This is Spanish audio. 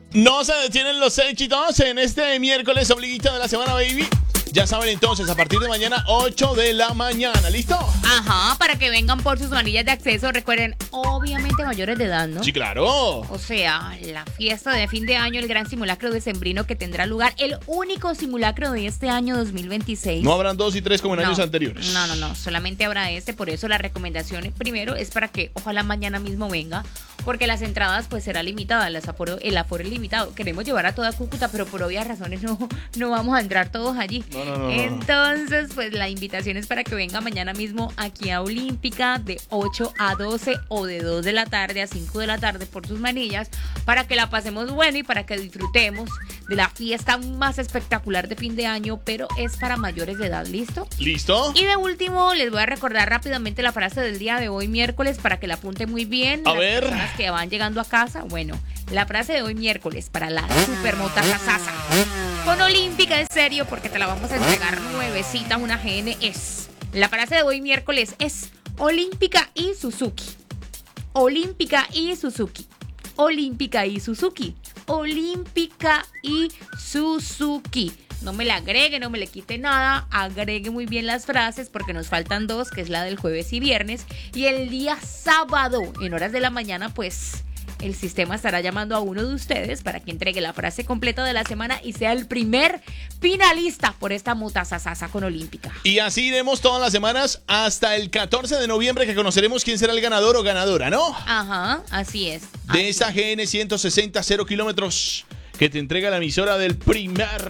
No se detienen los éxitos en este miércoles obliguito de la semana, baby. Ya saben entonces, a partir de mañana, 8 de la mañana. ¿Listo? Ajá, para que vengan por sus manillas de acceso. Recuerden, obviamente mayores de edad, ¿no? Sí, claro. O sea, la fiesta de fin de año, el gran simulacro decembrino que tendrá lugar, el único simulacro de este año 2026. No habrán 2 y 3 como en años anteriores. No, solamente habrá por eso la recomendación primero es para que ojalá mañana mismo venga, porque las entradas pues será limitada, el aforo es limitado. Queremos llevar a toda Cúcuta, pero por obvias razones no vamos a entrar todos allí. No. Entonces, pues la invitación es para que venga mañana mismo aquí a Olímpica de 8 a 12 o de 2 de la tarde a 5 de la tarde por sus manillas, para que la pasemos bueno y para que disfrutemos de la fiesta más espectacular de fin de año, pero es para mayores de edad. ¿Listo? ¿Listo? Y de último, les voy a recordar rápidamente la frase del día de hoy, miércoles, para que la apunte muy bien. A las ver. personas que van llegando a casa. Bueno, la frase de hoy, miércoles, para la supermota Sasa. Con Olímpica, en serio, porque te la vamos a entregar nuevecita, una GN es. La frase de hoy, miércoles, es Olímpica y Suzuki. Olímpica y Suzuki. Olímpica y Suzuki. Olímpica y Suzuki. No me le agregue, no me le quite nada. Agregue muy bien las frases porque nos faltan 2, que es la del jueves y viernes. Y el día sábado, en horas de la mañana, pues el sistema estará llamando a uno de ustedes para que entregue la frase completa de la semana y sea el primer finalista por esta mutasasasa con Olímpica. Y así iremos todas las semanas hasta el 14 de noviembre, que conoceremos quién será el ganador o ganadora, ¿no? Ajá, así es. De esa GN 160 0 kilómetros que te entrega la emisora del primer